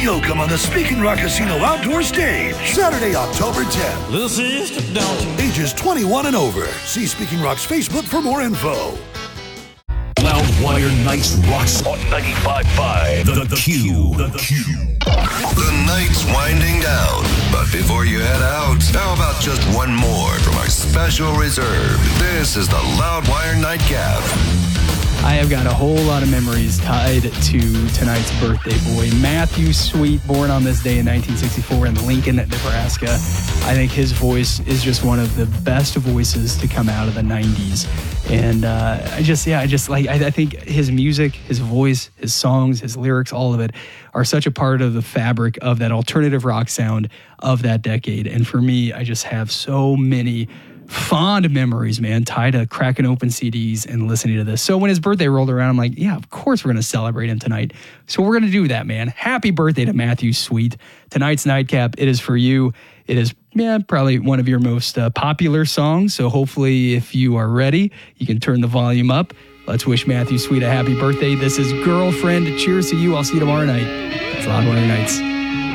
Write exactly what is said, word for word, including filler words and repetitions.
Yoakum on the Speaking Rock Casino outdoor stage, Saturday, October tenth. Little sister, don't you? Ages twenty-one and over. See Speaking Rock's Facebook for more info. Loudwire Nights rocks on ninety-five point five. The, the Q. The Q. The night's winding down, but before you head out, how about just one more from our special reserve? This is the Loudwire Nightcap. I have got a whole lot of memories tied to tonight's birthday boy, Matthew Sweet, born on this day in nineteen sixty-four in Lincoln, Nebraska. I think his voice is just one of the best voices to come out of the nineties. And uh, I just, yeah, I just like, I, I think his music, his voice, his songs, his lyrics, all of it are such a part of the fabric of that alternative rock sound of that decade. And for me, I just have so many fond memories, man, tied to cracking open C Ds and listening to this. So when his birthday rolled around, I'm like, yeah, of course we're going to celebrate him tonight. So we're going to do that, man. Happy birthday to Matthew Sweet. Tonight's Nightcap, it is for you. It is, yeah, probably one of your most uh, popular songs. So hopefully if you are ready, you can turn the volume up. Let's wish Matthew Sweet a happy birthday. This is Girlfriend. Cheers to you. I'll see you tomorrow night. It's Loudwire Nights.